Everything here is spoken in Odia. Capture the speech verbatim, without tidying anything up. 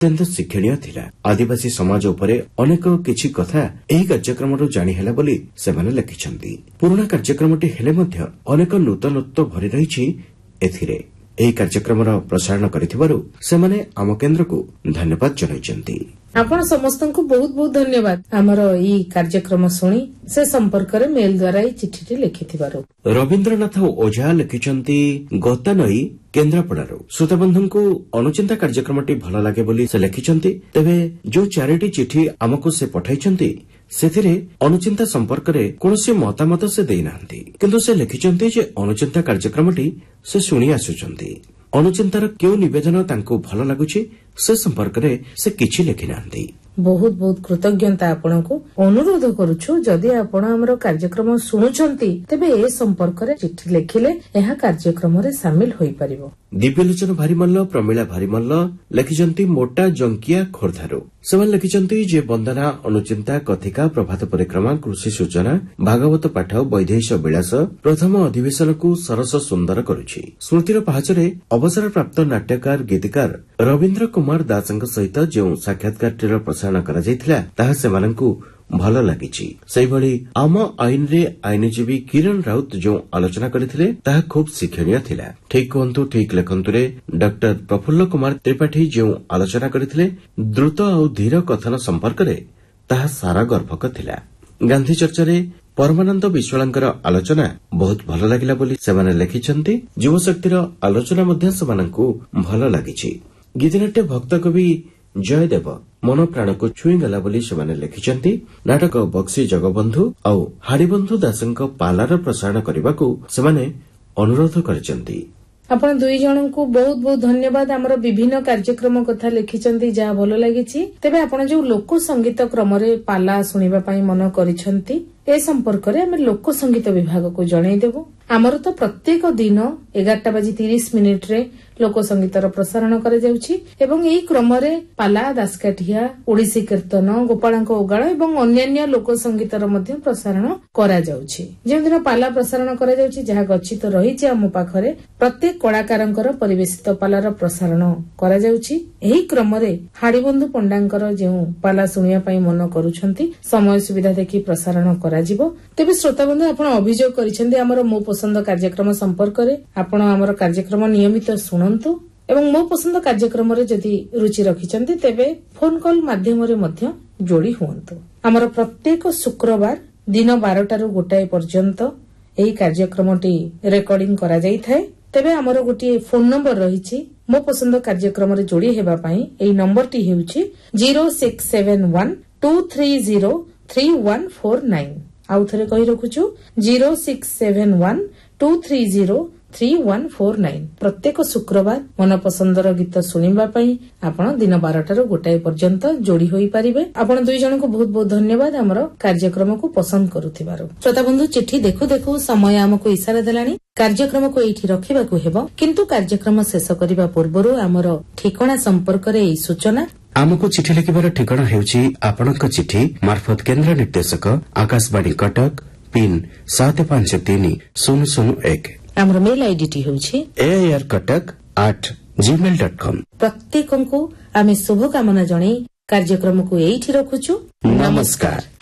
ଅତ୍ୟନ୍ତ ଶିକ୍ଷଣୀୟ ଥିଲା। ଆଦିବାସୀ ସମାଜ ଉପରେ ଅନେକ କିଛି କଥା ଏହି କାର୍ଯ୍ୟକ୍ରମରୁ ଜାଣି ହେଲା ବୋଲି ସେମାନେ ଲେଖିଛନ୍ତି। ପୁରୁଣା କାର୍ଯ୍ୟକ୍ରମଟି ହେଲେ ମଧ୍ୟ ଅନେକ ନୂତନତ୍ୱ ଭରି ରହିଛି ଏଥିରେ। ଏହି କାର୍ଯ୍ୟକ୍ରମର ପ୍ରସାରଣ କରିଥିବାରୁ ସେମାନେ ଆମ କେନ୍ଦ୍ରକୁ ଧନ୍ୟବାଦ ଜଣାଇଛନ୍ତି। ଆପଣ ସମସ୍ତଙ୍କୁ ବହୁତ ବହୁତ ଧନ୍ୟବାଦ ଆମର ଏହି କାର୍ଯ୍ୟକ୍ରମ ଶୁଣି ସେ ସମ୍ପର୍କରେ ମେଲ୍ ଦ୍ୱାରା ଏହି ଚିଠିଟି ଲେଖିଥିବାରୁ। ରବୀନ୍ଦ୍ରନାଥ ଓଝା ଲେଖିଛନ୍ତି ଗତାନଈ କେନ୍ଦ୍ରାପଡ଼ାରୁ। ଶ୍ରୋତାବନ୍ଧୁଙ୍କୁ ଅନୁଚିନ୍ତା କାର୍ଯ୍ୟକ୍ରମଟି ଭଲ ଲାଗେ ବୋଲି ସେ ଲେଖିଛନ୍ତି। ତେବେ ଯେଉଁ ଚାରିଟି ଚିଠି ଆମକୁ ସେ ପଠାଇଛନ୍ତି ସେଥିରେ ଅନୁଚିନ୍ତା ସମ୍ପର୍କରେ କୌଣସି ମତାମତ ସେ ଦେଇନାହାନ୍ତି, କିନ୍ତୁ ସେ ଲେଖିଛନ୍ତି ଯେ ଅନୁଚିନ୍ତା କାର୍ଯ୍ୟକ୍ରମଟି ସେ ଶୁଣି ଆସୁଛନ୍ତି। ଅନୁଚିନ୍ତାର କେଉଁ ନିବେଦନ ତାଙ୍କୁ ଭଲ ଲାଗୁଛି ସେ ସମ୍ପର୍କରେ ସେ କିଛି ଲେଖିନାହାନ୍ତି। ବହୁତ ବହୁତ କୃତଜ୍ଞତା ଆପଣଙ୍କୁ। ଅନୁରୋଧ କରୁଛୁ ଯଦି ଆପଣ ଆମର କାର୍ଯ୍ୟକ୍ରମ ଶୁଣୁଛନ୍ତି ତେବେ ଏ ସମ୍ପର୍କରେ ଚିଠି ଲେଖିଲେ ଏହା କାର୍ଯ୍ୟକ୍ରମରେ ସାମିଲ ହୋଇପାରିବ। ଦିବ୍ୟଲୋଚନ ଭାରିମଲ୍ଲ ପ୍ରମିଳା ଭାରିମଲ୍ଲ ଲେଖିଛନ୍ତି ମୋଟା ଜଙ୍କିଆ ଖୋର୍ଦ୍ଧାରୁ। ସେମାନେ ଲେଖିଛନ୍ତି ଯେ ବନ୍ଦନା ଅନୁଚିନ୍ତା କଥିକା ପ୍ରଭାତ ପରିକ୍ରମା କୃଷି ସୂଚନା ଭାଗବତ ପାଠ ବୈଦେହୀଶ ବିଳାସ ପ୍ରଥମ ଅଧିବେଶନକୁ ସରସ ସୁନ୍ଦର କରୁଛି। ସ୍ମୃତିର ପାହାଚରେ ଅବସରପ୍ରାପ୍ତ ନାଟ୍ୟକାର ଗୀତିକାର ରବୀନ୍ଦ୍ର କୁମାର ଦାସଙ୍କ ସହିତ ଯେଉଁ ସାକ୍ଷାତକାରଟିର ପ୍ରସାରଣ କରାଯାଇଥିଲା ତାହା ସେମାନଙ୍କୁ ଭଲ ଲାଗିଛି। ସେହିଭଳି ଆମ ଆଇନରେ ଆଇନଜୀବୀ କିରଣ ରାଉତ ଯେଉଁ ଆଲୋଚନା କରିଥିଲେ ତାହା ଖୁବ୍ ଶିକ୍ଷଣୀୟ ଥିଲା। ଠିକ୍ କୁହନ୍ତୁ ଠିକ୍ ଲେଖନ୍ତୁରେ ଡକ୍ଟର ପ୍ରଫୁଲ୍ଲ କୁମାର ତ୍ରିପାଠୀ ଯେଉଁ ଆଲୋଚନା କରିଥିଲେ ଦ୍ରୁତ ଆଉ ଧୀର କଥନ ସମ୍ପର୍କରେ ତାହା ସାରା ଗର୍ଭକ ଥିଲା। ଗାନ୍ଧୀ ଚର୍ଚ୍ଚାରେ ପରମାନନ୍ଦ ବିଶ୍ୱାଳଙ୍କର ଆଲୋଚନା ବହୁତ ଭଲ ଲାଗିଲା ବୋଲି ସେମାନେ ଲେଖିଛନ୍ତି। ଯୁବଶକ୍ତିର ଆଲୋଚନା ମଧ୍ୟ ସେମାନଙ୍କୁ ଭଲ ଲାଗିଛି। ଗୀତିନାଟ୍ୟ ଭକ୍ତ କବି ଜୟଦେବ ମନ ପ୍ରାଣକୁ ଛୁଇଁଗଲା ବୋଲି ସେମାନେ ଲେଖିଛନ୍ତି। ନାଟକ ବକ୍ସି ଜଗବନ୍ଧୁ ଆଉ ହାଡ଼ିବନ୍ଧୁ ଦାସଙ୍କ ପାଲାର ପ୍ରସାରଣ କରିବାକୁ ସେମାନେ ଅନୁରୋଧ କରିଛନ୍ତି। ଆପଣ ଦୁଇ ଜଣଙ୍କୁ ବହୁତ ବହୁତ ଧନ୍ୟବାଦ। ଆମର ବିଭିନ୍ନ କାର୍ଯ୍ୟକ୍ରମ କଥା ଲେଖିଛନ୍ତି ଯାହା ଭଲ ଲାଗିଛି। ତେବେ ଆପଣ ଯେଉଁ ଲୋକ ସଙ୍ଗୀତ କ୍ରମରେ ପାଲା ଶୁଣିବା ପାଇଁ ମନ କରିଛନ୍ତି ଏ ସମ୍ପର୍କରେ ଆମେ ଲୋକ ସଙ୍ଗୀତ ବିଭାଗକୁ ଜଣାଇଦେବୁ। ଆମର ତ ପ୍ରତ୍ୟେକ ଦିନ ଏଗାରଟା ବାଜି ତିରିଶ ମିନିଟ୍ରେ ଲୋକ ସଙ୍ଗୀତର ପ୍ରସାରଣ କରାଯାଉଛି ଏବଂ ଏହି କ୍ରମରେ ପାଲା ଦାସକାଠିଆ ଓଡ଼ିଶୀ କୀର୍ତ୍ତନ ଗୋପାଳଙ୍କ ଓଗାଳ ଏବଂ ଅନ୍ୟାନ୍ୟ ଲୋକ ସଙ୍ଗୀତର ମଧ୍ୟ ପ୍ରସାରଣ କରାଯାଉଛି। ଯେଉଁଦିନ ପାଲା ପ୍ରସାରଣ କରାଯାଉଛି ଯାହା ଗଚ୍ଛିତ ରହିଛି ଆମ ପାଖରେ ପ୍ରତ୍ୟେକ କଳାକାରଙ୍କର ପରିବେଶିତ ପାଲାର ପ୍ରସାରଣ କରାଯାଉଛି। ଏହି କ୍ରମରେ ହାଡ଼ିବନ୍ଧୁ ପଣ୍ଡାଙ୍କର ଯେଉଁ ପାଲା ଶୁଣିବା ପାଇଁ ମନ କରୁଛନ୍ତି ସମୟ ସୁବିଧା ଦେଖି ପ୍ରସାରଣ କରାଯିବ। ତେବେ ଶ୍ରୋତାବନ୍ଧୁ ଆପଣ ଅଭିଯୋଗ କରିଛନ୍ତି ଆମର ମୋ ପସନ୍ଦ କାର୍ଯ୍ୟକ୍ରମ ସମ୍ପର୍କରେ। ଆପଣ ଆମର କାର୍ଯ୍ୟକ୍ରମ ନିୟମିତ ଶୁଣନ୍ତୁ ଏବଂ ମୋ ପସନ୍ଦ କାର୍ଯ୍ୟକ୍ରମରେ ଯଦି ରୁଚି ରଖିଛନ୍ତି ତେବେ ଫୋନ କଲ୍ ମାଧ୍ୟମରେ ମଧ୍ୟ ଯୋଡ଼ି ହୁଅନ୍ତୁ। ଆମର ପ୍ରତ୍ୟେକ ଶୁକ୍ରବାର ଦିନ ବାରଟାରୁ ଗୋଟାଏ ପର୍ଯ୍ୟନ୍ତ ଏହି କାର୍ଯ୍ୟକ୍ରମଟି ରେକର୍ଡିଂ କରାଯାଇଥାଏ। ତେବେ ଆମର ଗୋଟିଏ ଫୋନ ନମ୍ବର ରହିଛି ମୋ ପସନ୍ଦ କାର୍ଯ୍ୟକ୍ରମରେ ଯୋଡ଼ି ହେବା ପାଇଁ। ଏହି ନମ୍ବରଟି ହେଉଛି zero six seven one two three zero three one four nine. ଆଉ ଥରେ କହି ରଖୁଛୁ zero six seven one two three zero three one four nine. ପ୍ରତ୍ୟେକ ଶୁକ୍ରବାର ମନପସନ୍ଦର ଗୀତ ଶୁଣିବା ପାଇଁ ଆପଣ ଦିନ ବାରଟାରୁ ଗୋଟାଏ ପର୍ଯ୍ୟନ୍ତ ଯୋଡ଼ି ହୋଇପାରିବେ। ଆପଣ ଦୁଇ ଜଣଙ୍କୁ ବହୁତ ବହୁତ ଧନ୍ୟବାଦ ଆମର କାର୍ଯ୍ୟକ୍ରମକୁ ପସନ୍ଦ କରୁଥିବାରୁ। ଶ୍ରୋତାବନ୍ଧୁ ଚିଠି ଦେଖୁ ଦେଖୁ ସମୟ ଆମକୁ ଇସାରା ଦେଲାଣି। କାର୍ଯ୍ୟକ୍ରମକୁ ଏଇଠି ରଖିବାକୁ ହେବ, କିନ୍ତୁ କାର୍ଯ୍ୟକ୍ରମ ଶେଷ କରିବା ପୂର୍ବରୁ ଆମର ଠିକଣା ସମ୍ପର୍କରେ ଏହି ସୂଚନା। ଆମକୁ ଚିଠି ଲେଖିବାର ଠିକଣା ହେଉଛି ଆପଣଙ୍କ ଚିଠି ମାର୍ଫତ କେନ୍ଦ୍ର ନିର୍ଦ୍ଦେଶକ ଆକାଶବାଣୀ କଟକ ପିନ୍ ସାତ ପାଞ୍ଚ ତିନି ଶୂନ ଶୂନ ଏକ। ଆମର ମେଲ୍ ଆଇଡିଟି ହେଉଛି AIR Cuttack at Gmail dot com. ପ୍ରତ୍ୟେକଙ୍କୁ ଆମେ ଶୁଭକାମନା ଜଣାଇ କାର୍ଯ୍ୟକ୍ରମକୁ ଏଇଠି ରଖୁଛୁ। ନମସ୍କାର।